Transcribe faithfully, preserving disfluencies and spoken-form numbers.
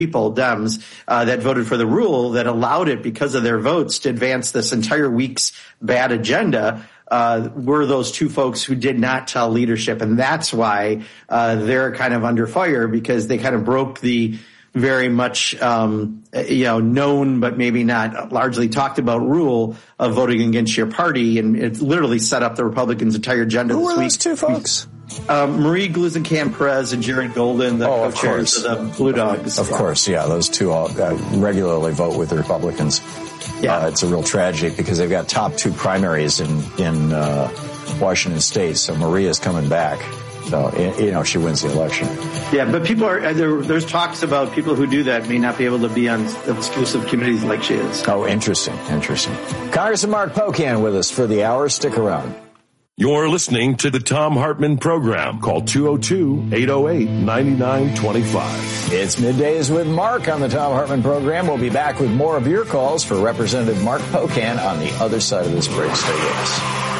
people, Dems, uh, that voted for the rule that allowed it because of their votes to advance this entire week's bad agenda. Uh, were those two folks who did not tell leadership. And that's why uh, they're kind of under fire, because they kind of broke the very much, um, you know, known but maybe not largely talked about rule of voting against your party. And it literally set up the Republicans' entire agenda Who this were week. those two folks? Um, Marie Gluesenkamp Perez and Jared Golden, the oh, co-chairs of, of the Blue Dogs. Of yeah. course, yeah. Those two all, uh, regularly vote with the Republicans. Yeah, uh, it's a real tragedy because they've got top two primaries in in uh, Washington State. So Maria's coming back. So you know she wins the election. Yeah, but people are there. There's talks about people who do that may not be able to be on exclusive committees like she is. Oh, interesting, interesting. Congressman Mark Pocan with us for the hour. Stick around. You're listening to the Thom Hartmann Program. Call two oh two, eight oh eight, nine nine two five. It's Middays with Mark on the Thom Hartmann Program. We'll be back with more of your calls for Representative Mark Pocan on the other side of this break. Stay with us.